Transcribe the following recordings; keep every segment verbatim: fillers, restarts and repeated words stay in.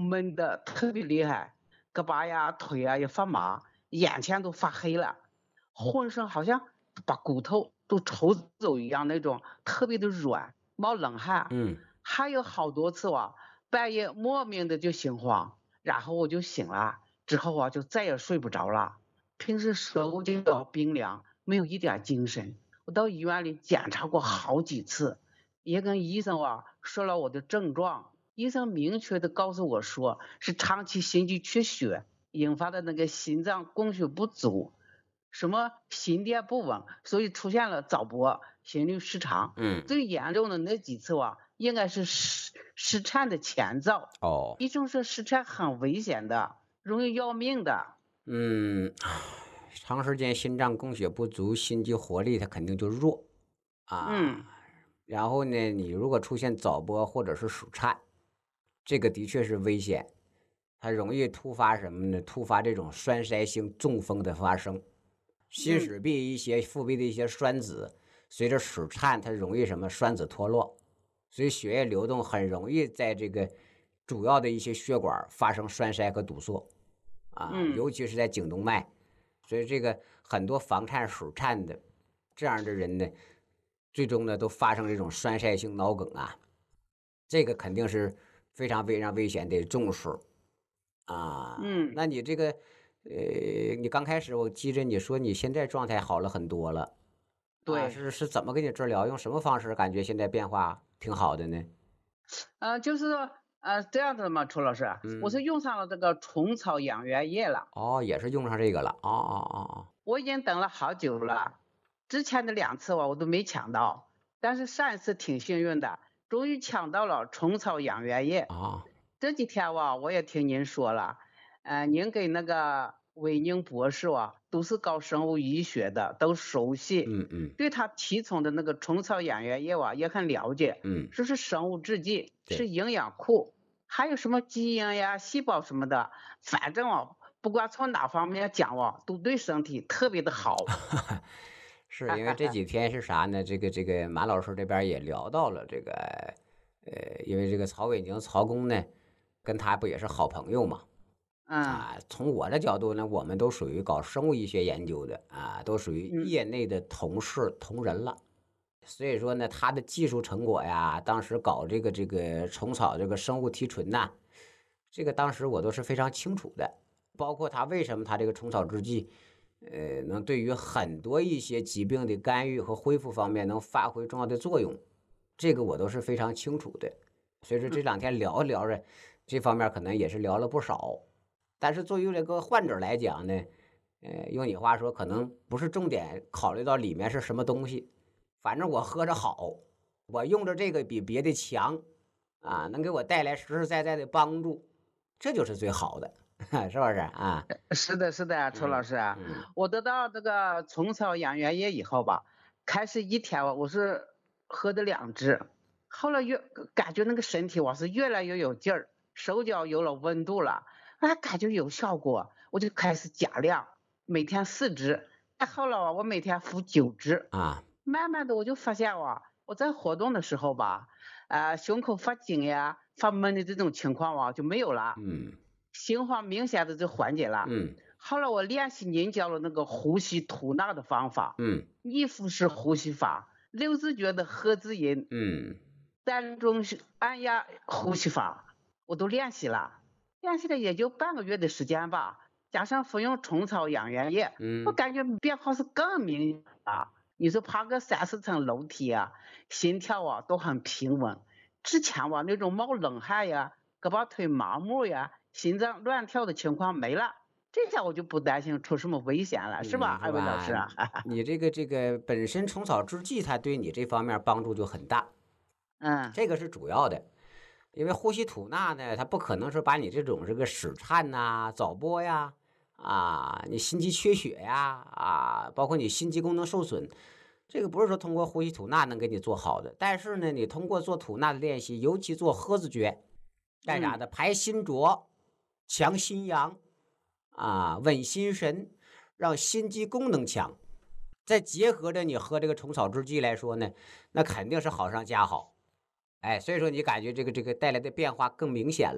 闷的特别厉害，胳膊呀、腿啊也发麻，眼前都发黑了，浑身好像把骨头都抽走一样，那种特别的软，冒冷汗。 嗯还有好多次啊，半夜莫名的就心慌，然后我就醒了，之后啊就再也睡不着了。平时手脚冰凉，没有一点精神。我到医院里检查过好几次，也跟医生啊说了我的症状，医生明确的告诉我说是长期心肌缺血引发的那个心脏供血不足，什么心电不稳，所以出现了早搏、心律失常。 嗯。 最严重的那几次啊，应该是失失颤的前兆。 哦。 医生说失颤很危险的，容易要命的。 嗯，长时间心脏供血不足，心肌活力它肯定就弱啊。 嗯然后呢，你如果出现早搏或者是室颤，这个的确是危险，它容易突发什么呢？突发这种栓塞性中风的发生。心嗯室壁一些腹壁的一些栓子，随着室颤，它容易什么栓子脱落，所以血液流动很容易在这个主要的一些血管发生栓塞和堵塞啊， 嗯尤其是在颈动脉。所以这个很多房颤、室颤的这样的人呢，最终呢都发生这种栓塞性脑梗啊，这个肯定是非常非常危险，得重视啊。 嗯， 那你这个，呃，你刚开始我记着你说你现在状态好了很多了啊， 对。 是是怎么给你治疗？用什么方式感觉现在变化挺好的呢？ 呃，就是说，呃，这样子嘛，楚老师，我是嗯。 用上了这个虫草养元液了， 哦，也是用上这个了。哦哦哦哦。 我已经等了好久了，之前的两次我我都没抢到，但是上一次挺幸运的，终于抢到了虫草养元液。 啊。 这几天哇，我也听您说了，呃，您给那个韦宁博士啊，都是搞生物医学的，都熟悉， 嗯嗯对他提供的那个虫草养元液啊也很了解， 嗯。 说是生物制剂，是对。 营养库，还有什么基因呀、细胞什么的，反正啊，不管从哪方面讲啊，都对身体特别的好。 是因为这几天是啥呢？这个这个马老师这边也聊到了这个，呃，因为这个曹伟宁曹公呢，跟他不也是好朋友嘛？ 嗯啊，从我的角度呢，我们都属于搞生物医学研究的啊，都属于嗯业内的同事同仁了。所以说呢，他的技术成果呀，当时搞这个这个虫草这个生物提纯呐，这个当时我都是非常清楚的。包括他为什么他这个虫草制剂，呃，能对于很多一些疾病的干预和恢复方面能发挥重要的作用，这个我都是非常清楚的。所以说这两天聊着聊着，这方面可能也是聊了不少。但是作为这个患者来讲呢，呃，用你话说，可能不是重点考虑到里面是什么东西，反正我喝着好，我用着这个比别的强，啊，能给我带来实实在在的帮助，这就是最好的，是不是啊？ 是的，是的，楚老嗯师啊， 嗯我得到这个虫草养元液以后吧，开始一天我是喝的两支，后来越感觉那个身体我是越来越有劲儿，手脚有了温度了，哎，感觉有效果，我就开始加量，每天四支，再后来啊我每天服九支， 啊。 慢慢的我就发现哇，我在活动的时候吧，呃，胸口发紧呀、发闷的这种情况啊就没有了。 嗯心慌明显的就缓解了。 嗯后来我练习您教的那个呼吸吐纳的方法， 嗯逆腹式呼吸法、六字诀的喝字音、 嗯单中式按压呼吸法，我都练习了。练习了也就半个月的时间吧，加上服用虫草养元液，我嗯。 感觉变化是更明显了。你说爬个三四层楼梯啊，心跳啊都很平稳。之前吧那种冒冷汗呀、胳膊腿麻木呀、心脏乱跳的情况没了，这下我就不担心出什么危险了，是吧， 嗯，是二位老师吧？ 啊？ 你这个这个本身虫草制剂，它对你这方面帮助就很大， 嗯这个是主要的。因为呼吸吐纳呢，它不可能说把你这种这个室颤呐、早搏呀、啊，你心肌缺血呀、啊，包括你心肌功能受损，这个不是说通过呼吸吐纳能给你做好的。但是呢，你通过做吐纳的练习，尤其做喝字诀，干啥嗯的？排心浊，强心阳，啊，稳心神，让心肌功能强。再结合着你喝这个虫草制剂来说呢，那肯定是好上加好。哎，所以说你感觉这个这个带来的变化更明显了。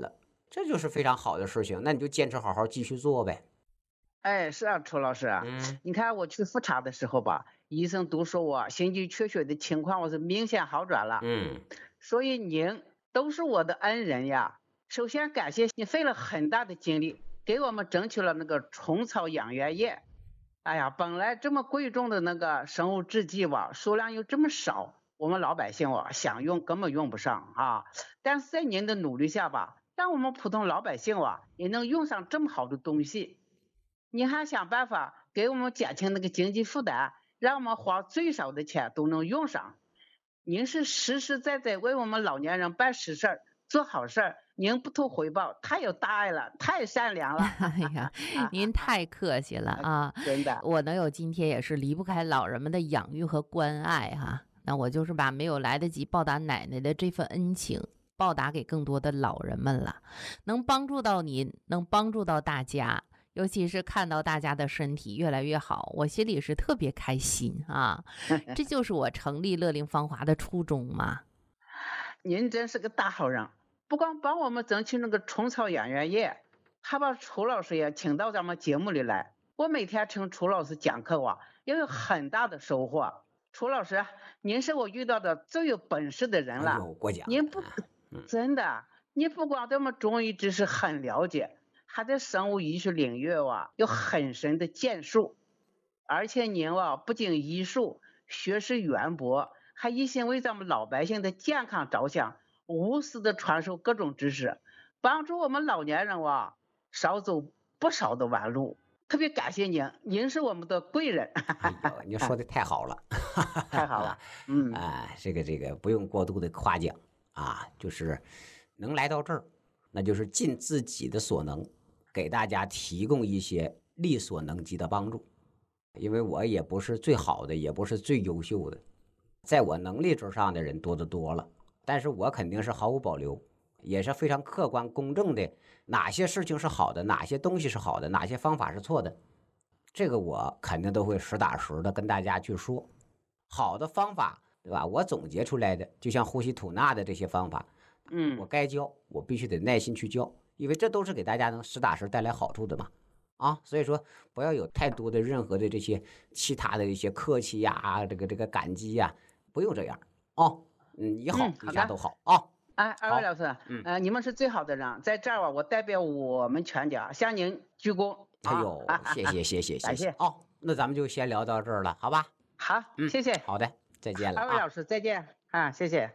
这就是非常好的事情，那你就坚持好好继续做呗。 哎，是啊，楚老师啊， 嗯你看我去复查的时候吧，医生都说我心肌缺血的情况我是明显好转了， 嗯， 所以您都是我的恩人呀。首先感谢你费了很大的精力给我们争取了那个虫草养元液。哎呀，本来这么贵重的那个生物制剂吧，数量又这么少，我们老百姓啊想用根本用不上啊。但是在您的努力下吧，让我们普通老百姓啊也能用上这么好的东西。您还想办法给我们减轻那个经济负担，让我们花最少的钱都能用上。您是实实在在为我们老年人办实事儿、做好事儿，您不图回报，太有大爱了，太善良了。 哎呀，您太客气了啊！ 真的， 我能有今天也是离不开老人们的养育和关爱哈。那我就是把没有来得及报答奶奶的这份恩情报答给更多的老人们了，能帮助到您，能帮助到大家。尤其是看到大家的身体越来越好，我心里是特别开心啊！这就是我成立乐龄芳华的初衷嘛。 您真是个大好人，不光帮我们争取那个虫草养元液，还把楚老师也请到咱们节目里来。我每天听楚老师讲课啊，也有很大的收获。楚老师，您是我遇到的最有本事的人了。 哎呦，过奖了。 您不嗯真的，你不光对我们中医知识很了解，还在生物医学领域啊有很深的建树。而且您啊不仅医术学识渊博，还一心为咱们老百姓的健康着想，无私的传授各种知识，帮助我们老年人啊少走不少的弯路。特别感谢您，您是我们的贵人。 哎呦，你说的太好了， 太好了，嗯啊，这个这个不用过度的夸奖啊，就是能来到这儿，那就是尽自己的所能，给大家提供一些力所能及的帮助。因为我也不是最好的，也不是最优秀的，在我能力之上的人多得多了，但是我肯定是毫无保留，也是非常客观公正的，哪些事情是好的，哪些东西是好的，哪些方法是错的，这个我肯定都会实打实的跟大家去说。好的方法，对吧？我总结出来的，就像呼吸吐纳的这些方法， 嗯， 我该教，我必须得耐心去教，因为这都是给大家能实打实带来好处的嘛。啊，所以说不要有太多的任何的这些其他的一些客气呀，这个这个感激呀，不用这样啊。嗯，你好， 嗯好的一家都好啊。 哎，二位老师， 嗯呃，你们是最好的人，在这儿啊，我代表我们全家向您鞠躬。 哎呦， 啊谢谢谢谢谢感谢谢哦，那咱们就先聊到这儿了，好吧？ 好， 嗯， 谢谢， 好的，再见了啊。 二位老师，再见啊，谢谢。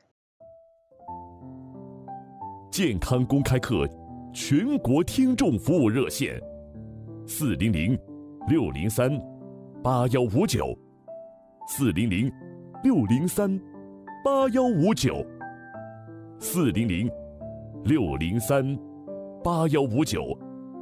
健康公开课全国听众服务热线：四零零六零三八幺五九，四零零六零三八幺五九，四零零六零三八幺五九。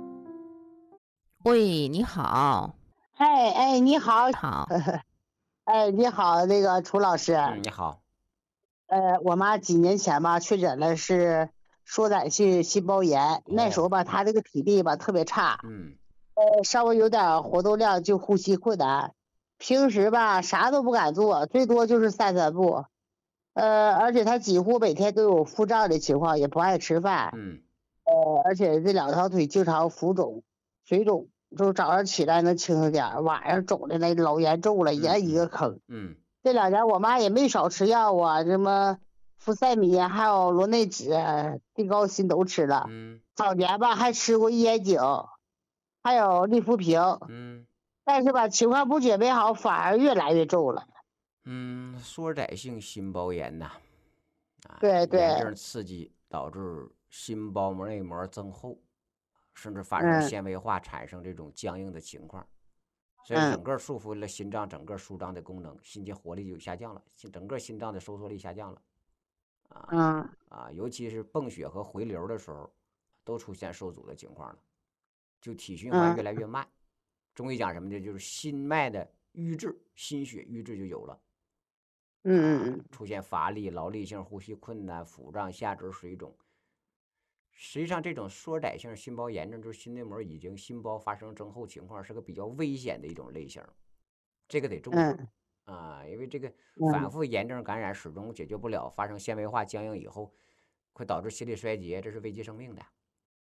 喂，你好， 哎哎，你好， 好， 哎，你好，那个楚老师， 嗯，你好。 呃，我妈几年前吧确诊了是缩窄性心包炎，那时候吧她这个体力吧特别差， 嗯呃，稍微有点活动量就呼吸困难，平时吧啥都不敢做，最多就是散散步，呃，而且她几乎每天都有腹胀的情况，也不爱吃饭， 嗯呃，而且这两条腿经常浮肿、水肿，就早上起来能轻松点，晚上肿的那老严重了，严一个坑。 嗯这两年我妈也没少吃药啊，什么福赛米还有罗内酯、地高辛都吃了。 嗯早年吧还吃过益眼井，还有利福平， 嗯但是吧情况不觉没好，反而越来越重了。 嗯，缩窄性心包炎呐，啊， 对对炎症刺激导致心包膜内膜增厚，甚至发生嗯纤维化，产生这种僵硬的情况。所以嗯整个束缚了心脏整个舒张的功能，心肌活力就下降了，心整个心脏的收缩力下降了，啊嗯啊，尤其是泵血和回流的时候，都出现受阻的情况了，就体循环越来越慢。中医讲什么呢？就是心脉的瘀滞，心血瘀滞就有了。 嗯嗯啊，出现乏力、劳力性呼吸困难、腹胀、下肢水肿。实际上，这种缩窄性心包炎症就是心内膜已经心包发生增厚情况，是个比较危险的一种类型，这个得重视嗯啊，因为这个嗯反复炎症感染始终解决不了，发生纤维化僵硬以后，会导致心力衰竭，这是危及生命的。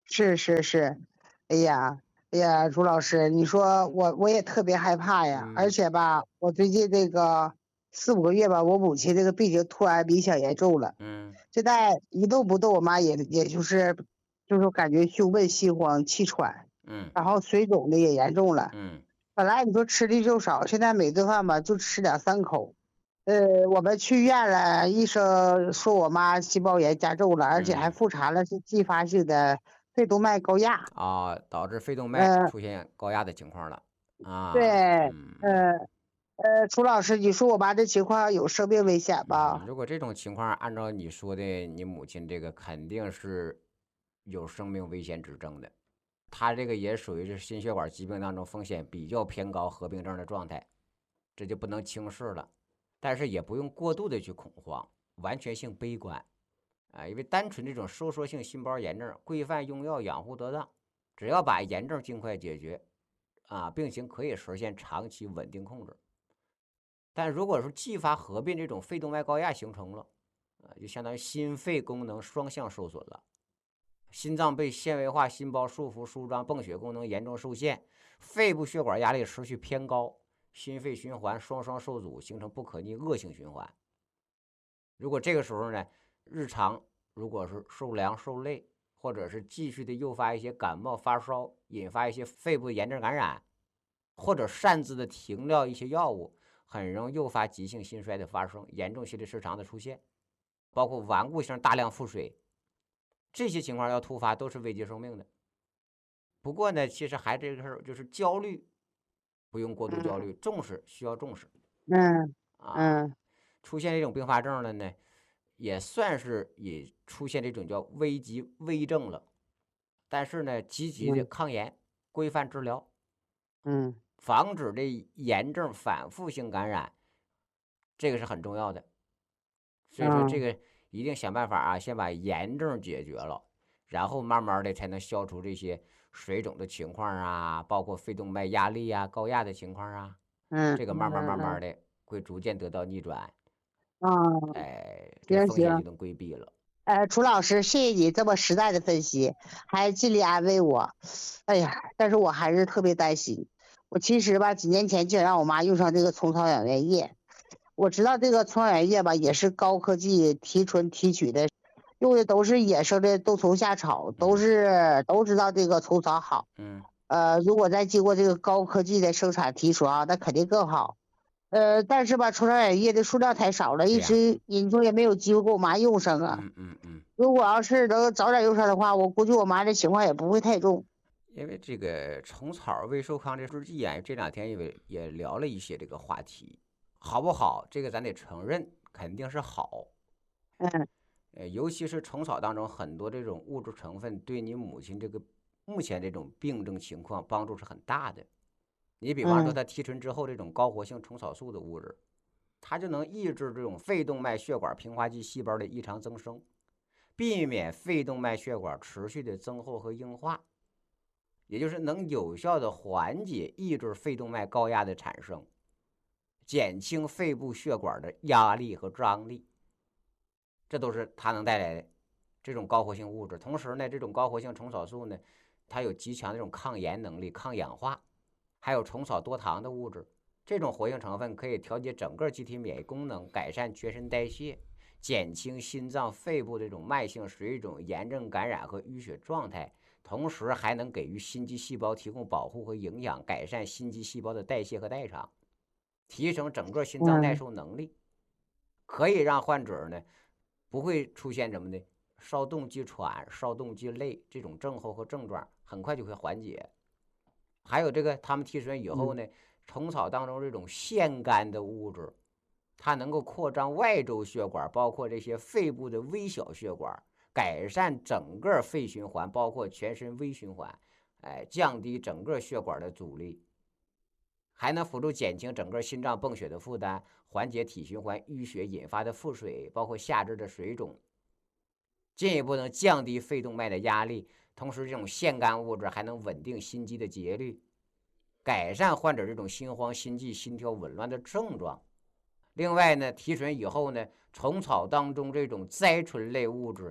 是是是，哎呀哎呀，朱老师，你说我我也特别害怕呀， 嗯而且吧，我最近这个四五个月吧，我母亲这个病情突然明显严重了， 嗯现在一动不动，我妈也也就是就是感觉胸闷心慌气喘， 嗯然后水肿的也严重了。 嗯本来你说吃的就少，现在每顿饭吧就吃两三口。呃，我们去医院了，医生说我妈细胞炎加重了，而且还嗯复查了是继发性的肺动脉高压。 啊，导致肺动脉呃， 出现高压的情况了对， 啊。嗯呃呃，楚老师，你说我妈这情况有生命危险嗯， 吧？ 如果这种情况按照你说的，你母亲这个肯定是有生命危险指征的。她这个也属于是心血管疾病当中风险比较偏高合并症的状态，这就不能轻视了。但是也不用过度的去恐慌，完全性悲观啊，因为单纯这种收缩性心包炎症，规范用药养护得当，只要把炎症尽快解决啊，病情可以实现长期稳定控制。但如果说继发合并这种肺动脉高压形成了，啊，就相当于心肺功能双向受损了，心脏被纤维化心包束缚舒张，泵血功能严重受限，肺部血管压力持续偏高，心肺循环双双受阻，形成不可逆恶性循环。如果这个时候呢，日常如果是受凉受累，或者是继续的诱发一些感冒发烧，引发一些肺部炎症感染，或者擅自的停掉一些药物，很容易诱发急性心衰的发生，严重心律失常的出现，包括顽固性大量腹水，这些情况要突发都是危及生命的。不过呢，其实还这个事儿就是焦虑，不用过度焦虑，重视需要重视嗯啊。 嗯出现这种并发症了呢，也算是也出现这种叫危急危症了。但是呢，积极的嗯抗炎，规范治疗， 嗯防止这炎症反复性感染，这个是很重要的。所以说，这嗯个一定想办法啊，先把炎症解决了，然后慢慢的才能消除这些水肿的情况啊，包括肺动脉压力啊、高压的情况啊， 嗯这个慢慢慢慢嗯的会逐渐得到逆转， 嗯， 哎，这行行， 风险就能规避了。 呃，楚老师，谢谢你这么实在的分析，还尽力安慰我。哎呀，但是我还是特别担心。我其实吧，几年前就想让我妈用上这个虫草养元液。我知道这个虫草养元液吧，也是高科技提纯提取的，用的都是野生的冬虫夏草，都是都知道这个虫草好。 嗯呃，如果再经过这个高科技的生产提纯啊，那肯定更好。呃，但是吧，虫草养液的数量太少了，一对呀直你说也没有机会给我妈用上啊。 嗯嗯嗯， 如果要是能早点用上的话，我估计我妈这情况也不会太重。 因为这个虫草微受抗这制剂啊，这两天也也聊了一些这个话题，好不好？这个咱得承认，肯定是好。 嗯呃，尤其是虫草当中很多这种物质成分，对你母亲这个目前这种病症情况帮助是很大的。你比方说， 嗯它提纯之后这种高活性虫草素的物质，它就能抑制这种肺动脉血管平滑肌细胞的异常增生，避免肺动脉血管持续的增厚和硬化，也就是能有效的缓解、抑制肺动脉高压的产生，减轻肺部血管的压力和张力，这都是它能带来的这种高活性物质。同时呢，这种高活性虫草素呢，它有极强的这种抗炎能力、抗氧化，还有虫草多糖的物质。这种活性成分可以调节整个机体免疫功能，改善全身代谢，减轻心脏、肺部这种慢性水肿、炎症感染和淤血状态，同时还能给予心肌细胞提供保护和营养，改善心肌细胞的代谢和代偿，提升整个心脏耐受能力，可以让患者呢不会出现什么呢？稍动即喘、稍动即累这种症候和症状，很快就会缓解。还有这个，他们提纯以后呢，虫草当中这种腺苷的物质，它能够扩张外周血管，包括这些肺部的微小血管，改善整个肺循环，包括全身微循环，哎，降低整个血管的阻力，还能辅助减轻整个心脏泵血的负担，缓解体循环淤血引发的腹水，包括下肢的水肿，进一步能降低肺动脉的压力。同时，这种腺苷物质还能稳定心肌的节律，改善患者这种心慌、心悸、心跳紊乱的症状。另外呢，提纯以后呢，虫草当中这种甾醇类物质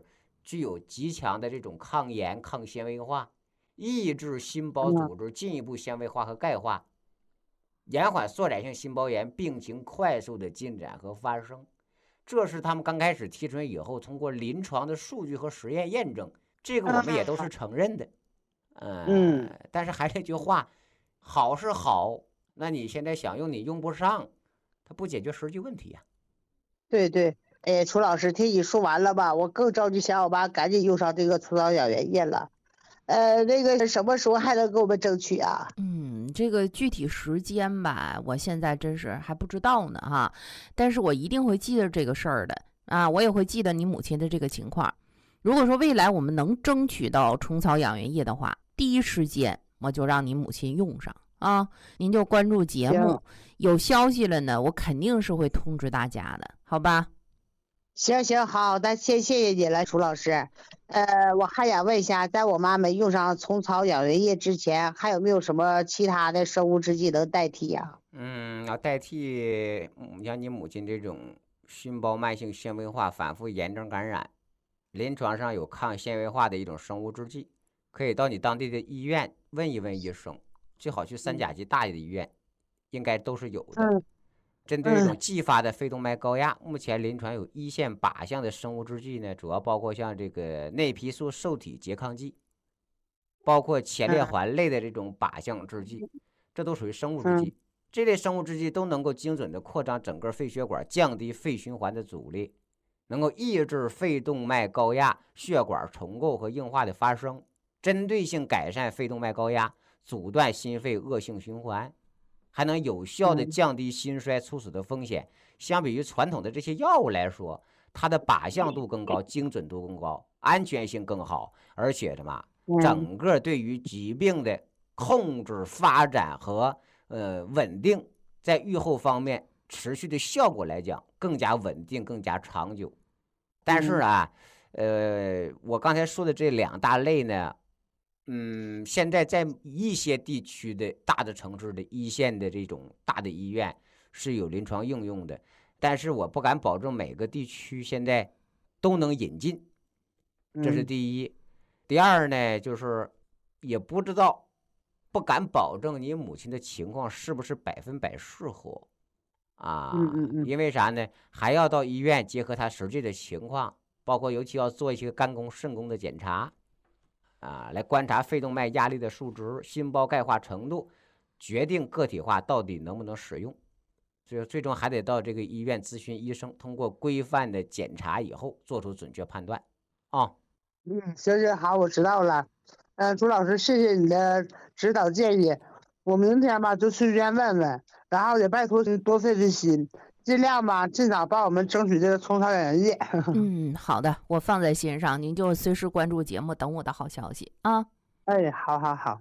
具有极强的这种抗炎、抗纤维化，抑制心包组织进一步纤维化和钙化，延缓缩窄性心包炎病情快速的进展和发生。这是他们刚开始提出以后，通过临床的数据和实验验证，这个我们也都是承认的。呃、嗯，但是还是那句话，好是好，那你现在想用你用不上，它不解决实际问题呀、啊。 对对，哎，楚老师听你说完了吧，我更着急想我妈赶紧用上这个虫草养元液了。呃，那个什么时候还能给我们争取啊？ 嗯，这个具体时间吧，我现在真是还不知道呢哈。但是我一定会记得这个事儿的啊，我也会记得你母亲的这个情况。如果说未来我们能争取到虫草养元液的话，第一时间我就让你母亲用上啊。您就关注节目，有消息了呢，我肯定是会通知大家的，好吧？ 行行好，那先谢谢你了，楚老师。呃，我还想问一下，在我妈没用上虫草养元液之前，还有没有什么其他的生物制剂能代替呀、啊？ 嗯，要代替像你母亲这种心包慢性纤维化、反复炎症感染，临床上有抗纤维化的一种生物制剂，可以到你当地的医院问一问医生，最好去三甲级大的医院，应该都是有的。 嗯针对这种继发的肺动脉高压，目前临床有一线靶向的生物制剂呢，主要包括像这个内皮素受体拮抗剂，包括前列环类的这种靶向制剂，这都属于生物制剂。这类生物制剂都能够精准的扩张整个肺血管，降低肺循环的阻力，能够抑制肺动脉高压、血管重构和硬化的发生，针对性改善肺动脉高压，阻断心肺恶性循环。还能有效的降低心衰猝死的风险。相比于传统的这些药物来说，它的靶向度更高，精准度更高，安全性更好，而且什么，整个对于疾病的控制、发展和呃稳定，在预后方面持续的效果来讲更加稳定、更加长久。但是啊，呃，我刚才说的这两大类呢。嗯，现在在一些地区的大的城市的一线的这种大的医院是有临床应用的，但是我不敢保证每个地区现在都能引进，这是第一。第二呢，就是也不知道，不敢保证你母亲的情况是不是百分百适合啊？因为啥呢？还要到医院结合她实际的情况，包括尤其要做一些肝功、肾功的检查。啊，来观察肺动脉压力的数值、心包钙化程度，决定个体化到底能不能使用。最最终还得到这个医院咨询医生，通过规范的检查以后做出准确判断。啊， 嗯，行行好，我知道了。嗯、呃，朱老师，谢谢你的指导建议。我明天吧就去医院问问，然后也拜托你多费费心。尽量吧，尽早帮我们争取这个虫草养元液。 嗯，好的，我放在心上，您就随时关注节目，等我的好消息啊。 哎，好好好。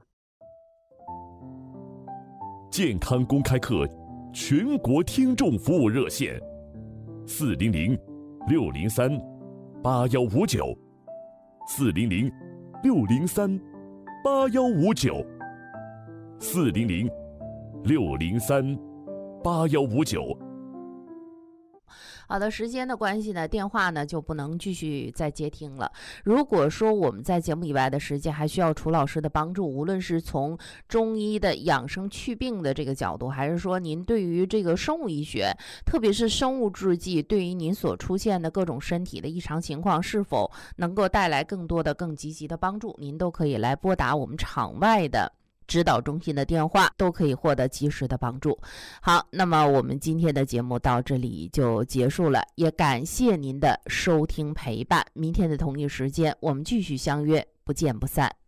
健康公开课全国听众服务热线：四零零六零三八幺五九，四零零六零三八幺五九，四零零六零三八幺五九。 好的，时间的关系呢，电话呢就不能继续再接听了。如果说我们在节目以外的时间还需要楚老师的帮助，无论是从中医的养生祛病的这个角度，还是说您对于这个生物医学，特别是生物制剂，对于您所出现的各种身体的异常情况，是否能够带来更多的、更积极的帮助，您都可以来拨打我们场外的指导中心的电话，都可以获得及时的帮助。好，那么我们今天的节目到这里就结束了，也感谢您的收听陪伴。明天的同一时间，我们继续相约，不见不散。